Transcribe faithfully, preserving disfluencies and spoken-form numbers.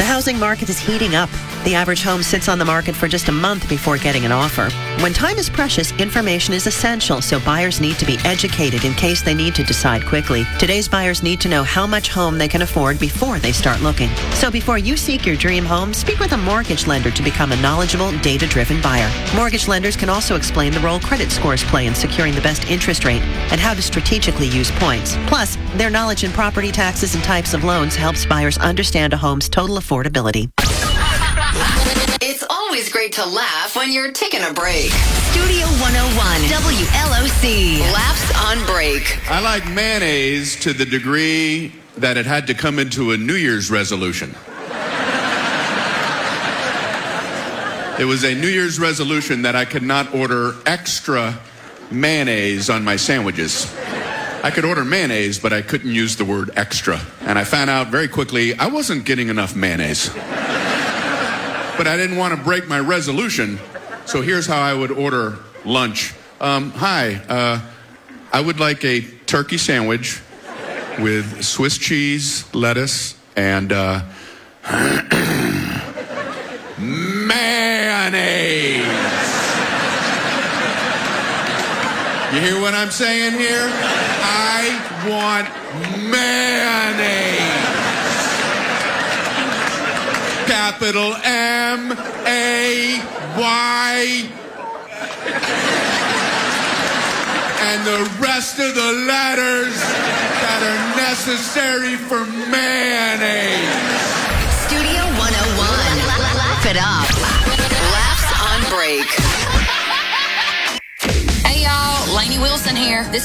The housing market is heating up. The average home sits on the market for just a month before getting an offer. When time is precious, information is essential, so buyers need to be educated in case they need to decide quickly. Today's buyers need to know how much home they can afford before they start looking. So before you seek your dream home, speak with a mortgage lender to become a knowledgeable, data-driven buyer. Mortgage lenders can also explain the role credit scores play in securing the best interest rate and how to strategically use points. Plus, their knowledge in property taxes and types of loans helps buyers understand a home's total affordability. It's always great to laugh when you're taking a break. Studio one oh one, W L O C. Laughs on break. I like mayonnaise to the degree that it had to come into a New Year's resolution. It was a New Year's resolution that I could not order extra mayonnaise on my sandwiches. I could order mayonnaise, but I couldn't use the word extra. And I found out very quickly I wasn't getting enough mayonnaise. But I didn't want to break my resolution, so here's how I would order lunch. Um, hi, uh, I would like a turkey sandwich with Swiss cheese, lettuce, and uh, mayonnaise. You hear what I'm saying here? I want mayonnaise. Capital M A Y. And the rest of the letters that are necessary for mayonnaise. Studio one oh one. Laugh it up. Laughs on break. Hey, y'all. Lainey Wilson here. This